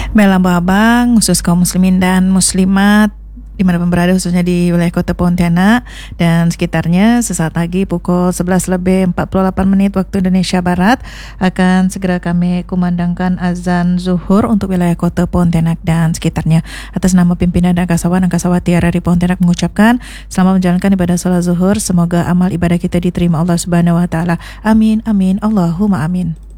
Baiklah abang, khusus kaum muslimin dan muslimat dimanapun berada, khususnya di wilayah kota Pontianak dan sekitarnya, sesaat lagi pukul 11 lebih 48 menit waktu Indonesia Barat akan segera kami kumandangkan azan zuhur untuk wilayah kota Pontianak dan sekitarnya. Atas nama pimpinan dan kasawati RRI Pontianak mengucapkan selamat menjalankan ibadah salat zuhur. Semoga amal ibadah kita diterima Allah Subhanahu wa taala. Amin amin Allahumma amin.